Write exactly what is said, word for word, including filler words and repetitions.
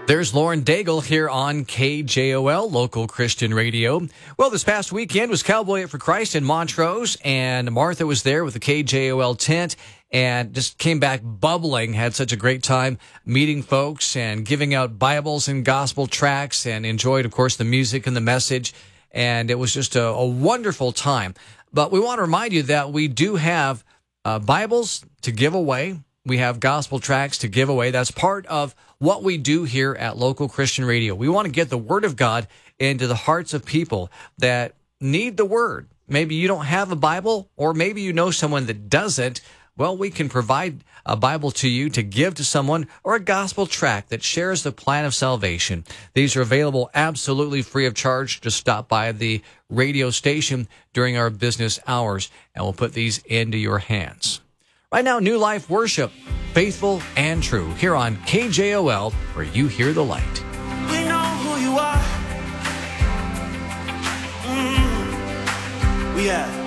There's Lauren Daigle here on K J O L, local Christian radio. Well, this past weekend was Cowboy Up for Christ in Montrose, and Martha was there with the K J O L tent and just came back bubbling, had such a great time meeting folks and giving out Bibles and gospel tracts, and enjoyed, of course, the music and the message, and it was just a, a wonderful time. But we want to remind you that we do have uh, Bibles to give away. We have gospel tracts to give away. That's part of what we do here at Local Christian Radio. We want to get the Word of God into the hearts of people that need the Word. Maybe you don't have a Bible, or maybe you know someone that doesn't. Well, we can provide a Bible to you to give to someone, or a gospel tract that shares the plan of salvation. These are available absolutely free of charge. Just stop by the radio station during our business hours, and we'll put these into your hands. Right now, New Life Worship, Faithful and True, here on K J O L, where you hear the light. We know who you are. Mm. We have.